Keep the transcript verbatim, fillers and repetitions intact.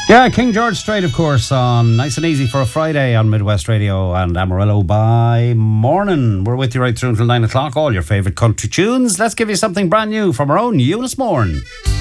Yeah, King George Strait, of course, on Nice and Easy for a Friday on Midwest Radio and Amarillo by morning. We're with you right through until nine o'clock, all your favourite country tunes. Let's give you something brand new from our own Eunice Mourne.